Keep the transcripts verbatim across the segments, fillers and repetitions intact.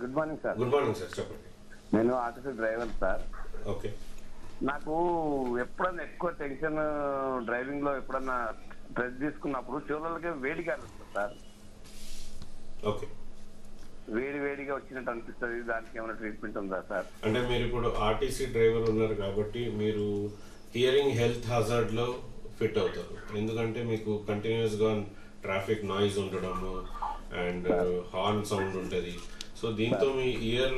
Good morning sir. Good morning sir, చెప్పండి. నేను RTC driver sir. Okay. నాకు ఎప్పుడన్నా ఎక్కువ టెన్షన్ డ్రైవింగ్ లో ఎప్పుడన్నా స్ట్రెస్ తీసుకున్నప్పుడు చెవులకి వేడి గాలి వస్తుంది సార్. ఓకే. వేడి వేడిగా వచ్చినట్టు అనిపిస్తుంది. దానికి ఏమైనా ట్రీట్మెంట్ ఉందా సార్? అంటే మీరు ఇప్పుడు ఆర్టీసీ డ్రైవర్ ఉన్నారు కాబట్టి మీరు హియరింగ్ హెల్త్ హజార్డ్ లో ఫిట్ అవుతారు. ఎందుకంటే మీకు కంటిన్యూస్ గా ట్రాఫిక్ నాయిస్ ఉండడము అండ్ హార్న్ సౌండ్ ఉంటుంది. సో దీంతో మీ ఇయర్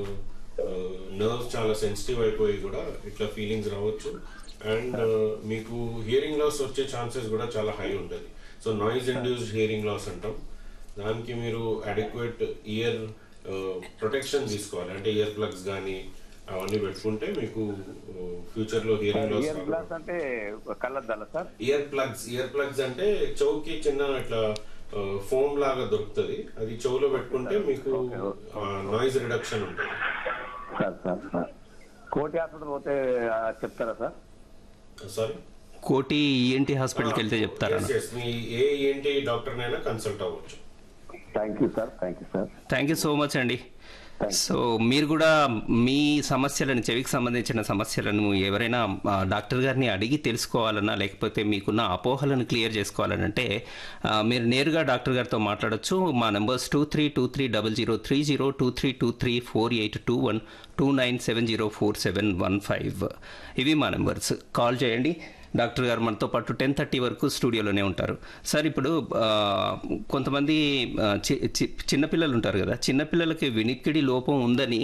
నర్వ్స్ చాలా సెన్సిటివ్ అయిపోయి కూడా ఇట్లా ఫీలింగ్స్ రావచ్చు. అండ్ మీకు హియరింగ్ లాస్ వచ్చే ఛాన్సెస్ కూడా చాలా హై ఉంటుంది. So noise induced hearing loss అంటాం. దానికి మీరు అడిక్వేట్ ఇయర్ ప్రొటెక్షన్ తీసుకోవాలి. అంటే ఇయర్ ప్లగ్స్ కానీ అవన్నీ పెట్టుకుంటే మీకు ఫ్యూచర్ లో హియరింగ్ లాస్. ఇయర్ ప్లగ్స్ అంటే కళ్ళద్దాలా sir? Ear plugs ear plugs అంటే చౌకి చిన్న ఇట్లా ఫోమ్ లాగా దొరుకుతుంది. అది చెవులో పెట్టుకుంటే మీకు నాయిస్ రిడక్షన్ ఉంటుంది. సార్ సార్ సార్ కోటి హాస్పిటల్ పోతే చెప్తారా సార్? సారీ, కోటి ఈఎన్టీ హాస్పిటల్కి వెళ్తే చెప్తారా? మీ ఏ ఈఎన్టీ డాక్టర్ నైనా కన్సల్ట్ అవ్వచ్చు. Thank you sir. Thank you sir. Thank you so much అండి. సో మీరు కూడా మీ సమస్యలను, చెవికి సంబంధించిన సమస్యలను ఎవరైనా డాక్టర్ గారిని అడిగి తెలుసుకోవాలన్నా లేకపోతే మీకున్న అపోహలను క్లియర్ చేసుకోవాలనంటే మీరు నేరుగా డాక్టర్ గారితో మాట్లాడచ్చు. మా numbers two three two three double zero three zero two three two three four eight two one two nine seven zero four seven one five ఇవి మా నెంబర్స్. కాల్ చేయండి. డాక్టర్ గారు మనతో పాటు టెన్ థర్టీ వరకు స్టూడియోలోనే ఉంటారు. సార్, ఇప్పుడు కొంతమంది చిన్నపిల్లలు ఉంటారు కదా, చిన్నపిల్లలకి వినికిడి లోపం ఉందని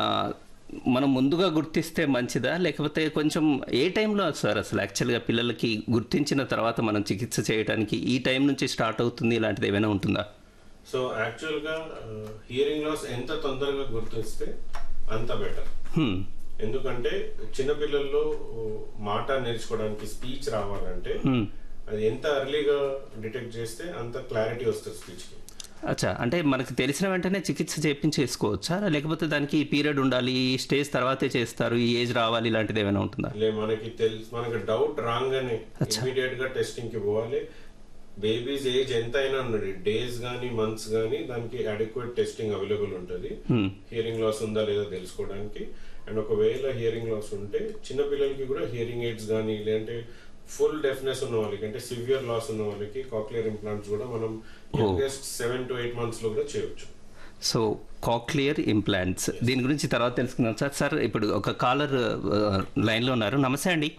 మనం ముందుగా గుర్తిస్తే మంచిదా, లేకపోతే కొంచెం ఏ టైంలో సార్ అసలు యాక్చువల్గా పిల్లలకి గుర్తించిన తర్వాత మనం చికిత్స చేయడానికి ఈ టైం నుంచి స్టార్ట్ అవుతుంది, ఇలాంటిది ఏమైనా ఉంటుందా? సో యాక్చువల్గా హియరింగ్ లాస్ ఎంత తొందరగా గుర్తిస్తే అంత బెటర్. ఎందుకంటే చిన్నపిల్లల్లో మాట నేర్చుకోవడానికి, స్పీచ్ రావాలంటే అది ఎంత ఎర్లీగా డిటెక్ట్ చేస్తే అంత క్లారిటీ వస్తుంది స్పీచ్కి. అచ్చా, అంటే మనకు తెలిసిన వెంటనే చికిత్స చేయించేసుకోవచ్చా, లేకపోతే దానికి పీరియడ్ ఉండాలి, ఈ స్టేజ్ తర్వాతే చేస్తారు, ఈ ఏజ్ రావాలి, ఇలాంటిది ఏమైనా ఉంటుందా? లే, మనకి తెలుసు, మనకి డౌట్ రాగానే ఇమీడియట్ గా టెస్టింగ్ కి పోవాలి. బేబీస్ ఏజ్ ఎంత అయినా ఉన్నది, డేస్ గానీ మంత్స్ గానీ దానికి అడిక్వేట్ టెస్టింగ్ అవైలబుల్ ఉంటుంది హియరింగ్ లాస్ ఉందా లేదా తెలుసుకోవడానికి. అండ్ ఒకవేళ హియరింగ్ లాస్ ఉంటే చిన్నపిల్లలకి కూడా హియరింగ్ ఎయిడ్స్ కానీ, లేదంటే ఫుల్ డెఫ్నెస్ ఉన్న వాళ్ళకి, అంటే సివియర్ లాస్ ఉన్న వాళ్ళకి కాక్లియర్ ఇంప్లాంట్స్ కూడా మనం just seven to eight months లో కూడా చేయొచ్చు. సో కాక్లియర్ ఇంప్లాంట్స్, దీని గురించి తర్వాత తెలుసుకుందాం సార్. సార్, ఇప్పుడు ఒక కాలర్ లైన్ లో ఉన్నారు. నమస్తే అండి.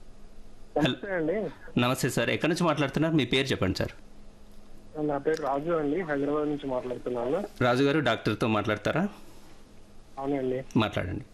నమస్తే సార్, ఎక్కడి నుంచి మాట్లాడుతున్నారు? మీ పేరు చెప్పండి సార్. నా పేరు రాజు అండి, హైదరాబాద్ నుంచి మాట్లాడుతున్నాను. రాజు గారు, డాక్టర్తో మాట్లాడతారా? అవునండి, మాట్లాడండి.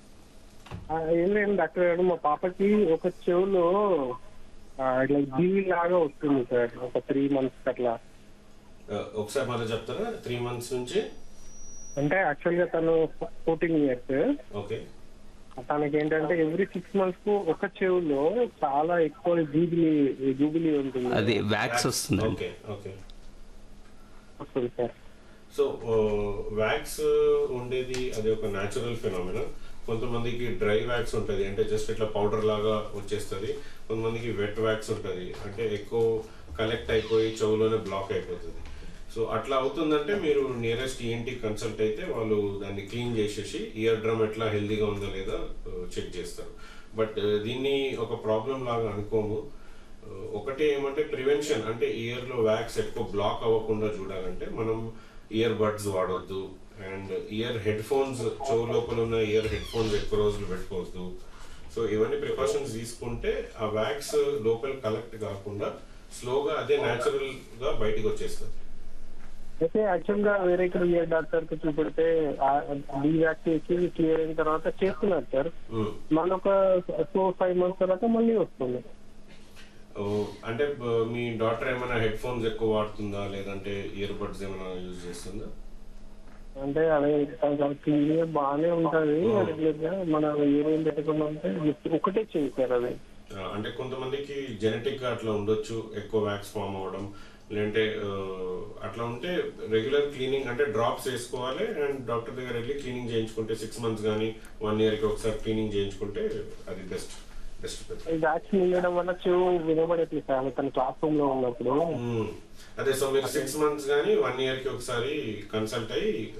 ఏం లేదు డాక్టర్ గారు, మా పాపకి ఒక చెవులో ఇట్లా జీవి లాగా వస్తుంది సార్, ఒక త్రీ మంత్స్ అట్లా. ఒకసారి మళ్ళీ చెప్తారా? త్రీ మంత్స్ నుంచి అంటే యాక్చువల్ గా తను ఫోర్టీన్ ఇయర్స్. ఓకే. తనకి ఏంటంటే ఎవ్రీ సిక్స్ మంత్స్ కు ఒక చెవులో చాలా ఎక్కువ జూబిలీ జూబిలీ ఉంటుంది, అది వ్యాక్స్ వస్తుంది. ఓకే ఓకే వస్తుంది సార్. సో వ్యాక్స్ ఉండేది అది ఒక న్యాచురల్ ఫినామినా. కొంతమందికి డ్రై వ్యాక్స్ ఉంటుంది, అంటే జస్ట్ ఇట్లా పౌడర్ లాగా వచ్చేస్తుంది. కొంతమందికి వెట్ వ్యాక్స్ ఉంటుంది, అంటే ఎక్కువ కలెక్ట్ అయిపోయి చెవులోనే బ్లాక్ అయిపోతుంది. సో అట్లా అవుతుందంటే మీరు నియరెస్ట్ ఈఎన్టీ కన్సల్ట్ అయితే వాళ్ళు దాన్ని క్లీన్ చేసేసి ఇయర్ డ్రమ్ ఎట్లా హెల్దీగా ఉందో లేదా చెక్ చేస్తారు. బట్ దీన్ని ఒక ప్రాబ్లం లాగా అనుకోము. ఒకటి ఏమంటే ప్రివెన్షన్, అంటే ఇయర్లో వ్యాక్స్ ఎక్కువ బ్లాక్ అవ్వకుండా చూడాలంటే మనం ఇయర్ బడ్స్ వాడొద్దు. అండ్ ఇయర్ హెడ్ ఫోన్స్, చెవు లోపల ఉన్న ఇయర్ హెడ్ ఫోన్స్ ఎక్కువ రోజులు పెట్టుకోవద్దు. సో ఇవన్నీ ప్రికాషన్స్ తీసుకుంటే ఆ వ్యాక్స్ లోపల కలెక్ట్ కాకుండా స్లోగా అదే న్యాచురల్ గా బయటకు వచ్చేస్తుంది. అయితే యాక్చువల్ గా వేరే ఇక్కడ ఇయర్ డాక్టర్ కి చూపెడితే డీ వ్యాక్స్ చేసి క్లియర్ అయిన తర్వాత చేస్తున్నారు సార్. మళ్ళీ ఒక ఫోర్ ఫైవ్ మంత్స్ తర్వాత మళ్ళీ వస్తుంది. అంటే మీ డాక్టర్ ఏమైనా హెడ్ ఫోన్స్ ఎక్కువ వాడుతుందా, లేదంటే ఇయర్ బడ్స్ ఏమైనా యూజ్ చేస్తుందా? అంటే అదే క్లియర్ బాగానే ఉంటది, మన ఏం పెట్టకుండా ఉంటే ఒకటే చేశారు అది. అంటే కొంతమందికి జెనెటిక్ గా అట్లా ఉండొచ్చు, ఎక్కువ వ్యాక్స్ ఫామ్ అవ్వడం. లేదంటే అట్లా ఉంటే రెగ్యులర్ క్లీనింగ్, అంటే డ్రాప్స్ వేసుకోవాలి. అండ్ డాక్టర్ దగ్గర వెళ్ళి క్లీనింగ్ చేయించుకుంటే సిక్స్ మంత్స్ కానీ వన్ ఇయర్ కి ఒకసారి క్లీనింగ్ చేయించుకుంటే అది బెస్ట్ బెస్ట్ వ్యాక్సిన్ వేయడం వల్ల చెవు వినబడట్లేదు సార్ తన క్లాస్ రూమ్ లో ఉన్నప్పుడు. అదే, సో మీరు సిక్స్ మంత్స్ కానీ వన్ ఇయర్ కి ఒకసారి కన్సల్ట్ అయ్యి